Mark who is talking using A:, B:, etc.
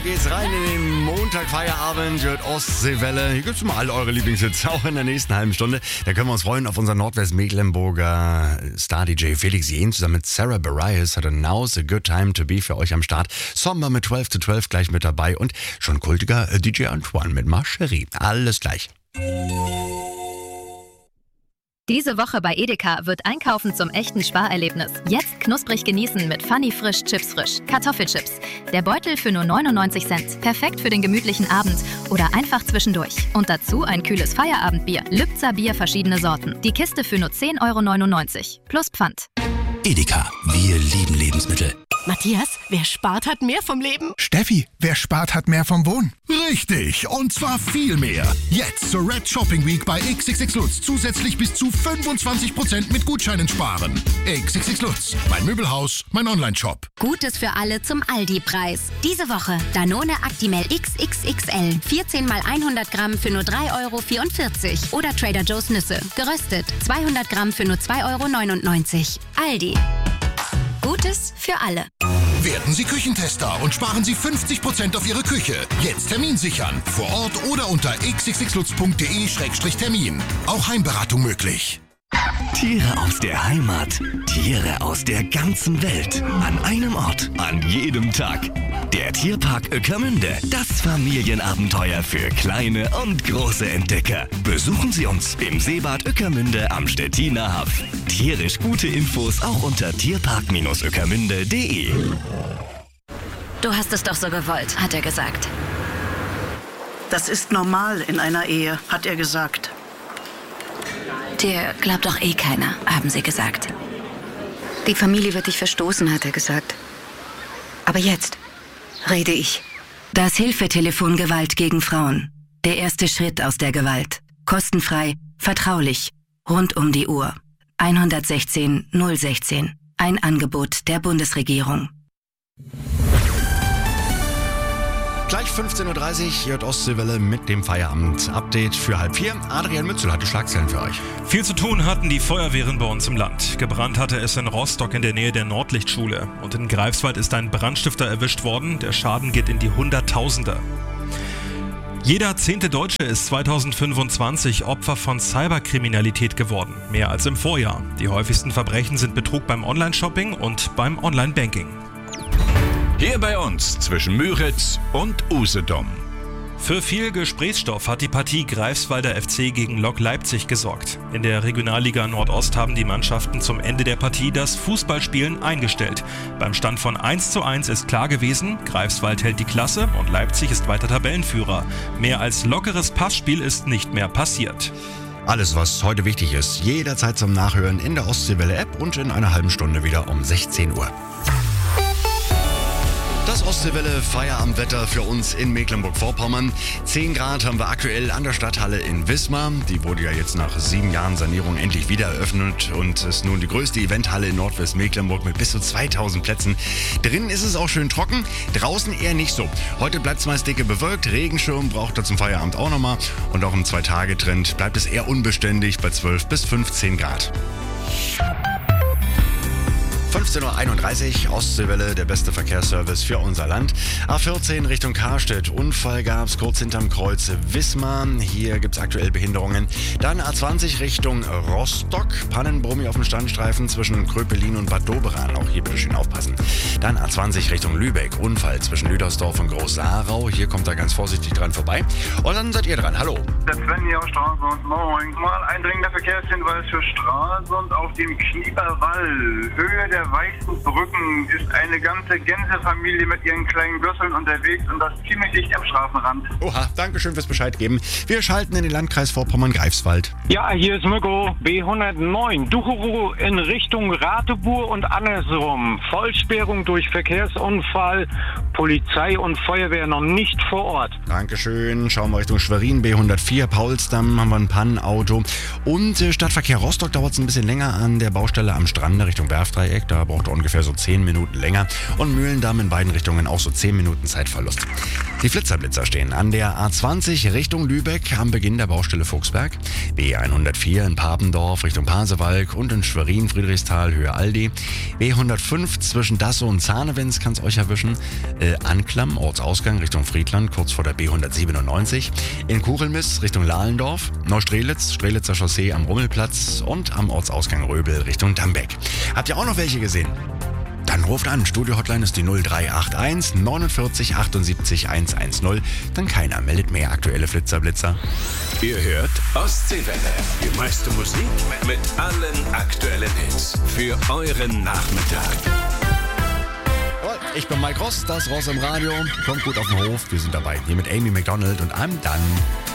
A: geht's rein in den Montag, Feierabend, hört Ostseewelle. Hier gibt's mal all eure Lieblingshits, auch in der nächsten halben Stunde. Da können wir uns freuen auf unseren Nordwestmecklenburger Star-DJ Felix Jähn zusammen mit Sarah Bareilles hat Now's a Good Time to Be für euch am Start. Sommer mit 12 to 12 gleich mit dabei und schon kultiger DJ Antoine mit Ma Chérie. Alles gleich.
B: Diese Woche bei Edeka wird Einkaufen zum echten Sparerlebnis. Jetzt knusprig genießen mit Funny Frisch Chips Frisch. Kartoffelchips. Der Beutel für nur 99 Cent. Perfekt für den gemütlichen Abend oder einfach zwischendurch. Und dazu ein kühles Feierabendbier. Lübzer Bier verschiedene Sorten. Die Kiste für nur 10,99 € plus Pfand.
C: Edeka, wir lieben Lebensmittel.
D: Matthias, wer spart, hat mehr vom Leben.
E: Steffi, wer spart, hat mehr vom Wohnen. Richtig, und zwar viel mehr. Jetzt zur Red Shopping Week bei XXX Lutz zusätzlich bis zu 25% mit Gutscheinen sparen. XXX Lutz, mein Möbelhaus, mein Onlineshop.
F: Gutes für alle zum Aldi-Preis. Diese Woche Danone Actimel XXXL. 14 mal 100 Gramm für nur 3,44 € Oder Trader Joe's Nüsse. Geröstet. 200 Gramm für nur 2,99 €. Aldi. Gutes für alle.
E: Werden Sie Küchentester und sparen Sie 50% auf Ihre Küche. Jetzt Termin sichern. Vor Ort oder unter xxxlutz.de/termin. Auch Heimberatung möglich.
C: Tiere aus der Heimat, Tiere aus der ganzen Welt. An einem Ort, an jedem Tag. Der Tierpark Ueckermünde. Das Familienabenteuer für kleine und große Entdecker. Besuchen Sie uns im Seebad Ueckermünde am Stettiner Haff. Tierisch gute Infos auch unter tierpark-ueckermünde.de.
F: Du hast es doch so gewollt, hat er gesagt.
G: Das ist normal in einer Ehe, hat er gesagt.
F: Dir glaubt doch eh keiner, haben sie gesagt.
H: Die Familie wird dich verstoßen, hat er gesagt. Aber jetzt rede ich.
I: Das Hilfetelefon Gewalt gegen Frauen. Der erste Schritt aus der Gewalt. Kostenfrei, vertraulich, rund um die Uhr. 116 016. Ein Angebot der Bundesregierung.
A: Gleich 15.30 Uhr hört Ostseewelle mit dem Feierabend-Update für 3:30. Adrian Mützel hat die Schlagzeilen für euch.
J: Viel zu tun hatten die Feuerwehren bei uns im Land. Gebrannt hatte es in Rostock in der Nähe der Nordlichtschule. Und in Greifswald ist ein Brandstifter erwischt worden. Der Schaden geht in die Hunderttausender. Jeder 10. Deutsche ist 2025 Opfer von Cyberkriminalität geworden. Mehr als im Vorjahr. Die häufigsten Verbrechen sind Betrug beim Online-Shopping und beim Online-Banking.
K: Hier bei uns zwischen Müritz und Usedom.
J: Für viel Gesprächsstoff hat die Partie Greifswalder FC gegen Lok Leipzig gesorgt. In der Regionalliga Nordost haben die Mannschaften zum Ende der Partie das Fußballspielen eingestellt. Beim Stand von 1:1 ist klar gewesen, Greifswald hält die Klasse und Leipzig ist weiter Tabellenführer. Mehr als lockeres Passspiel ist nicht mehr passiert.
A: Alles, was heute wichtig ist, jederzeit zum Nachhören in der Ostseewelle-App und in einer halben Stunde wieder um 16 Uhr. Das Ostseewelle Feierabendwetter für uns in Mecklenburg-Vorpommern. 10 Grad haben wir aktuell an der Stadthalle in Wismar. Die wurde ja jetzt nach 7 Jahren Sanierung endlich wieder eröffnet und ist nun die größte Eventhalle in Nordwestmecklenburg mit bis zu 2000 Plätzen. Drinnen ist es auch schön trocken, draußen eher nicht so. Heute bleibt es meist dicke bewölkt, Regenschirm braucht er zum Feierabend auch nochmal. Und auch im 2-Tage-Trend bleibt es eher unbeständig bei 12 bis 15 Grad. 15.31 Uhr, Ostseewelle, der beste Verkehrsservice für unser Land. A14 Richtung Karstedt, Unfall gab's kurz hinterm Kreuz Wismar. Hier gibt's aktuell Behinderungen. Dann A20 Richtung Rostock, Pannenbrummi auf dem Standstreifen zwischen Kröpelin und Bad Doberan. Auch hier bitte schön aufpassen. Dann A20 Richtung Lübeck, Unfall zwischen Lüdersdorf und Groß-Saarau. Hier kommt er ganz vorsichtig dran vorbei. Und dann seid ihr dran. Hallo.
L: Der Sven hier aus Stralsund. Moin. Mal ein dringender Verkehrshinweis für Stralsund auf dem Knieperwall. Höhe der weißen Brücken ist eine ganze Gänsefamilie mit ihren kleinen Gösseln unterwegs und das ziemlich dicht am Straßenrand.
A: Oha, danke schön fürs Bescheid geben. Wir schalten in den Landkreis Vorpommern-Greifswald.
M: Ja, hier ist Mirko, B109, Duchero in Richtung Ratebur und andersrum. Vollsperrung durch Verkehrsunfall, Polizei und Feuerwehr noch nicht vor Ort.
A: Dankeschön. Schauen wir Richtung Schwerin, B104, Paulsdamm, haben wir ein Pannenauto. Und Stadtverkehr Rostock dauert es ein bisschen länger an der Baustelle am Strande Richtung Werftdreieck. da braucht ihr ungefähr so 10 Minuten länger. Und Mühlendamm in beiden Richtungen auch so 10 Minuten Zeitverlust. Die Flitzer-Blitzer stehen an der A20 Richtung Lübeck am Beginn der Baustelle Fuchsberg, B104 in Papendorf Richtung Pasewalk und in Schwerin, Friedrichsthal, Höhe Aldi, B105 zwischen Dassow und Zahnewitz kann es euch erwischen, Anklam, Ortsausgang Richtung Friedland, kurz vor der B197, in Kuchelmiss Richtung Lahlendorf, Neustrelitz, Strelitzer Chaussee am Rummelplatz und am Ortsausgang Röbel Richtung Dambeck. Habt ihr auch noch welche gesehen? Dann ruft an. Studio-Hotline ist die 0381 49 78 110. Dann keiner meldet mehr aktuelle Flitzer-Blitzer.
K: Ihr hört Ostseewelle. Die meiste Musik mit allen aktuellen Hits. Für euren Nachmittag.
A: Ich bin Mike Ross, das Ross im Radio. Kommt gut auf den Hof. Wir sind dabei. Hier mit Amy McDonald und I'm Done.